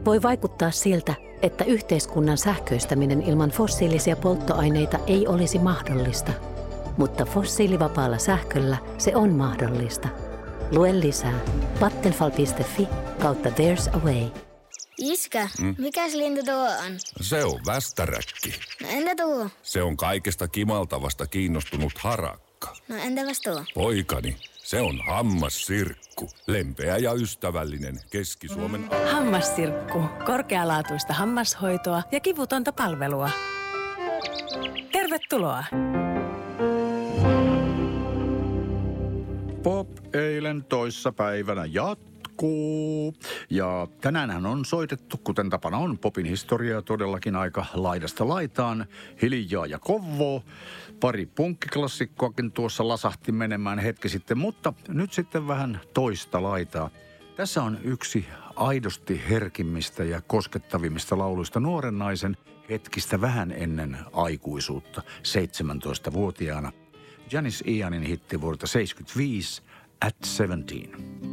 Voi vaikuttaa siltä, että yhteiskunnan sähköistäminen ilman fossiilisia polttoaineita ei olisi mahdollista. Mutta fossiilivapaalla sähköllä se on mahdollista. Lue lisää vattenfall.fi/there's a way. Iskä, mikäs lintu tuo on? Se on västäräkki. No entä tuo? Se on kaikesta kimaltavasta kiinnostunut harakka. No entäpäs tuo? Poikani, se on hammassirkku. Lempeä ja ystävällinen Keski-Suomen... Hammassirkku. Korkealaatuista hammashoitoa ja kivutonta palvelua. Tervetuloa! Pop eilen toissapäivänä jatkuu. Ja tänäänhän on soitettu, kuten tapana on, popin historiaa todellakin aika laidasta laitaan. Hiljaa ja kovoo. Pari punkkiklassikkoakin tuossa lasahti menemään hetki sitten, mutta nyt sitten vähän toista laitaa. Tässä on yksi aidosti herkimmistä ja koskettavimmista lauluista nuoren naisen hetkistä vähän ennen aikuisuutta, 17-vuotiaana. Janis Ianin hitti vuodelta 1975, At 17.